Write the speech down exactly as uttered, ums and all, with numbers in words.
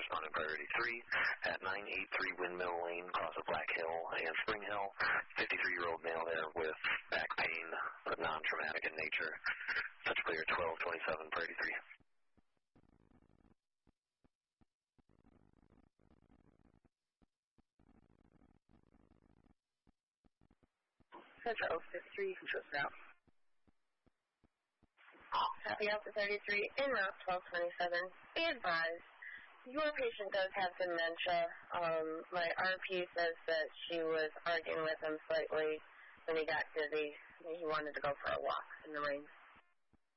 responding priority three at nine eighty-three Windmill Lane, across of Black Hill and Spring Hill. fifty-three-year-old male there with back pain, but non-traumatic in nature. Such clear, twelve twenty-seven, priority three. Central fifty-three, just route. Happy Alpha thirty-three, en route twelve twenty-seven. Be advised, your patient does have dementia. Um, my R P says that she was arguing with him slightly when he got dizzy. He wanted to go for a walk in the rain.